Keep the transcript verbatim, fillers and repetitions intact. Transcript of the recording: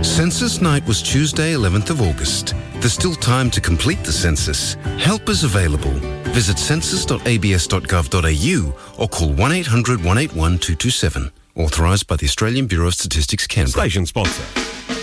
Census night was Tuesday, eleventh of August. There's still time to complete the census. Help is available. Visit census dot a b s dot gov dot a u or call one eight hundred one eight one two two seven. Authorised by the Australian Bureau of Statistics, Canberra. Station sponsor.